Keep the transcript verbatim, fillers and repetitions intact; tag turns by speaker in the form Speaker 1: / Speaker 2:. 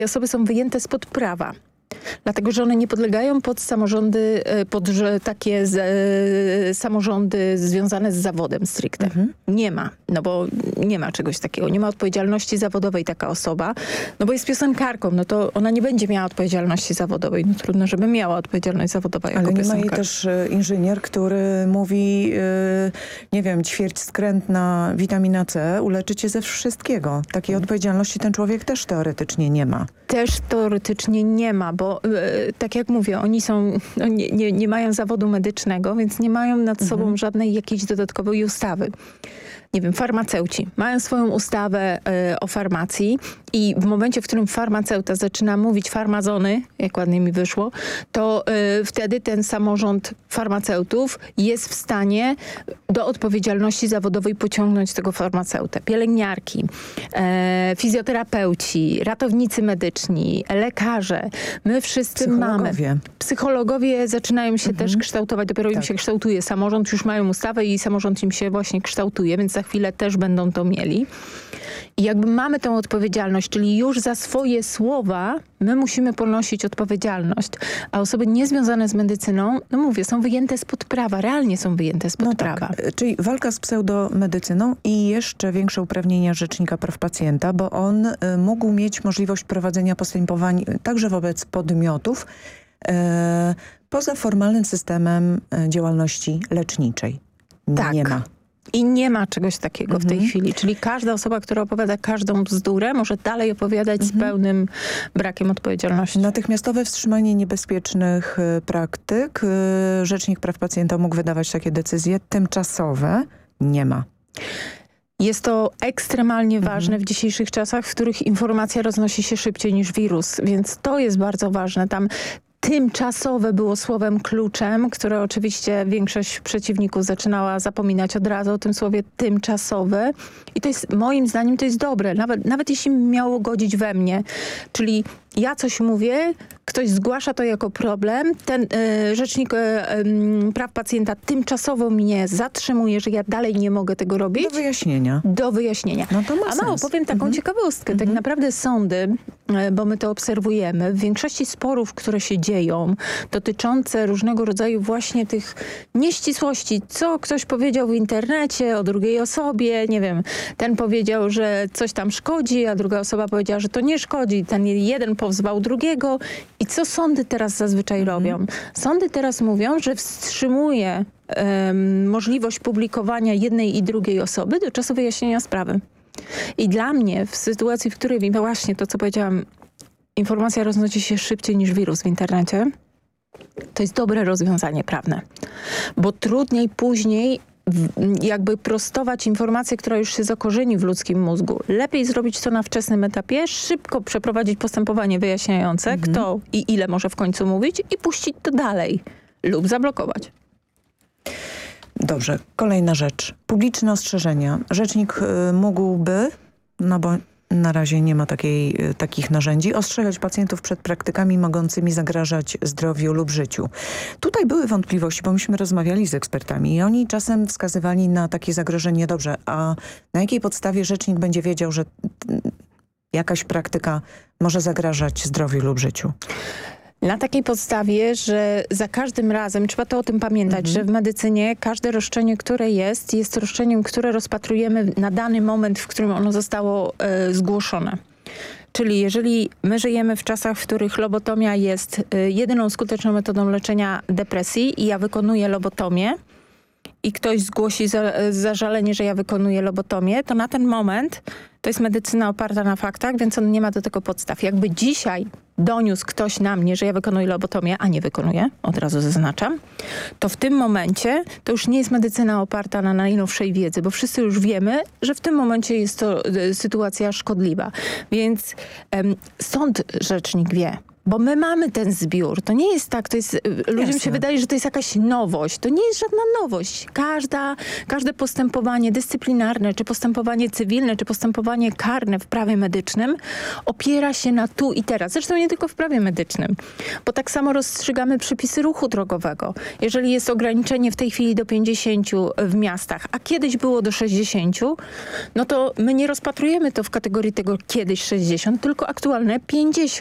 Speaker 1: Osoby są wyjęte spod prawa. Dlatego, że one nie podlegają pod samorządy, pod że takie z, e, samorządy związane z zawodem stricte. Mhm. Nie ma, no bo nie ma czegoś takiego. Nie ma odpowiedzialności zawodowej taka osoba, no bo jest piosenkarką, no to ona nie będzie miała odpowiedzialności zawodowej. No trudno, żeby miała odpowiedzialność zawodową jako
Speaker 2: Ale nie
Speaker 1: piosenkarka.
Speaker 2: ma jej też inżynier, który mówi, yy, nie wiem, ćwierć skręt na witamina C uleczy cię ze wszystkiego. Takiej odpowiedzialności ten człowiek też teoretycznie nie ma.
Speaker 1: Też teoretycznie nie ma, bo e, tak jak mówię, oni są, no nie, nie, nie mają zawodu medycznego, więc nie mają nad sobą mhm. żadnej jakiejś dodatkowej ustawy. Nie wiem, farmaceuci mają swoją ustawę e, o farmacji i w momencie, w którym farmaceuta zaczyna mówić farmazony, jak ładnie mi wyszło, to e, wtedy ten samorząd farmaceutów jest w stanie do odpowiedzialności zawodowej pociągnąć tego farmaceutę. Pielęgniarki, e, fizjoterapeuci, ratownicy medyczni, lekarze. My wszyscy
Speaker 2: Psychologowie.
Speaker 1: mamy. Psychologowie zaczynają się
Speaker 2: mhm.
Speaker 1: też kształtować. Dopiero tak. im się kształtuje samorząd. Już mają ustawę i samorząd im się właśnie kształtuje, więc za chwilę też będą to mieli. I jakby mamy tę odpowiedzialność, czyli już za swoje słowa my musimy ponosić odpowiedzialność. A osoby niezwiązane z medycyną, no mówię, są wyjęte spod prawa. Realnie są wyjęte spod
Speaker 2: no
Speaker 1: prawa.
Speaker 2: Tak. Czyli walka z pseudomedycyną i jeszcze większe uprawnienia Rzecznika Praw Pacjenta, bo on y, mógł mieć możliwość prowadzenia postępowań także wobec podmiotów y, poza formalnym systemem y, działalności leczniczej.
Speaker 1: Tak.
Speaker 2: Nie ma.
Speaker 1: I nie ma czegoś takiego mhm. w tej chwili. Czyli każda osoba, która opowiada każdą bzdurę, może dalej opowiadać mhm. z pełnym brakiem odpowiedzialności.
Speaker 2: Natychmiastowe wstrzymanie niebezpiecznych y, praktyk. Y, Rzecznik Praw Pacjenta mógł wydawać takie decyzje. Tymczasowe nie ma.
Speaker 1: Jest to ekstremalnie
Speaker 2: mhm.
Speaker 1: ważne w dzisiejszych czasach, w których informacja roznosi się szybciej niż wirus. Więc to jest bardzo ważne. Tam tymczasowe było słowem kluczem, które oczywiście większość przeciwników zaczynała zapominać od razu o tym słowie tymczasowe. I to jest, moim zdaniem, to jest dobre. Nawet, nawet jeśli miało godzić we mnie. Czyli ja coś mówię, ktoś zgłasza to jako problem, ten y, Rzecznik y, y, Praw Pacjenta tymczasowo mnie zatrzymuje, że ja dalej nie mogę tego robić.
Speaker 2: Do wyjaśnienia.
Speaker 1: Do wyjaśnienia.
Speaker 2: No to ma
Speaker 1: A mało,
Speaker 2: sens.
Speaker 1: powiem taką
Speaker 2: mhm.
Speaker 1: ciekawostkę.
Speaker 2: Mhm.
Speaker 1: Tak naprawdę sądy, y, bo my to obserwujemy, w większości sporów, które się dzieją, dotyczące różnego rodzaju właśnie tych nieścisłości, co ktoś powiedział w internecie o drugiej osobie, nie wiem, ten powiedział, że coś tam szkodzi, a druga osoba powiedziała, że to nie szkodzi. Ten jeden pozwał drugiego. I co sądy teraz zazwyczaj mhm. robią? Sądy teraz mówią, że wstrzymuje um, możliwość publikowania jednej i drugiej osoby do czasu wyjaśnienia sprawy. I dla mnie w sytuacji, w której właśnie to, co powiedziałam, informacja roznosi się szybciej niż wirus w internecie, to jest dobre rozwiązanie prawne. Bo trudniej później jakby prostować informację, która już się zakorzeni w ludzkim mózgu. Lepiej zrobić to na wczesnym etapie, szybko przeprowadzić postępowanie wyjaśniające, mhm. kto i ile może w końcu mówić i puścić to dalej lub zablokować.
Speaker 2: Dobrze, kolejna rzecz. Publiczne ostrzeżenia. Rzecznik y, mógłby, no bo na razie nie ma takiej, takich narzędzi, ostrzegać pacjentów przed praktykami mogącymi zagrażać zdrowiu lub życiu. Tutaj były wątpliwości, bo myśmy rozmawiali z ekspertami i oni czasem wskazywali na takie zagrożenie. Dobrze, a na jakiej podstawie rzecznik będzie wiedział, że jakaś praktyka może zagrażać zdrowiu lub życiu?
Speaker 1: Na takiej podstawie, że za każdym razem, trzeba to o tym pamiętać, mhm. że w medycynie każde roszczenie, które jest, jest roszczeniem, które rozpatrujemy na dany moment, w którym ono zostało e, zgłoszone. Czyli jeżeli my żyjemy w czasach, w których lobotomia jest e, jedyną skuteczną metodą leczenia depresji i ja wykonuję lobotomię i ktoś zgłosi za, zażalenie, że ja wykonuję lobotomię, to na ten moment to jest medycyna oparta na faktach, więc on nie ma do tego podstaw. Jakby dzisiaj doniósł ktoś na mnie, że ja wykonuję lobotomię, a nie wykonuję, od razu zaznaczam, to w tym momencie to już nie jest medycyna oparta na najnowszej wiedzy, bo wszyscy już wiemy, że w tym momencie jest to y, sytuacja szkodliwa. Więc ym, stąd rzecznik wie, Bo my mamy ten zbiór. To nie jest tak, to jest, ludziom
Speaker 2: Jasne.
Speaker 1: się wydaje, że to jest jakaś nowość. To nie jest żadna nowość. Każda, każde postępowanie dyscyplinarne, czy postępowanie cywilne, czy postępowanie karne w prawie medycznym opiera się na tu i teraz. Zresztą nie tylko w prawie medycznym. Bo tak samo rozstrzygamy przepisy ruchu drogowego. Jeżeli jest ograniczenie w tej chwili do pięćdziesięciu w miastach, a kiedyś było do sześćdziesięciu, no to my nie rozpatrujemy to w kategorii tego kiedyś sześćdziesiąt, tylko aktualne pięćdziesiąt.